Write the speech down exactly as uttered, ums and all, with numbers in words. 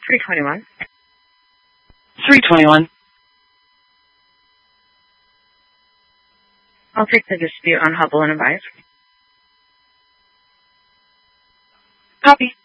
three twenty-one. three twenty-one. I'll take the dispute on Hubble and Advise. Copy.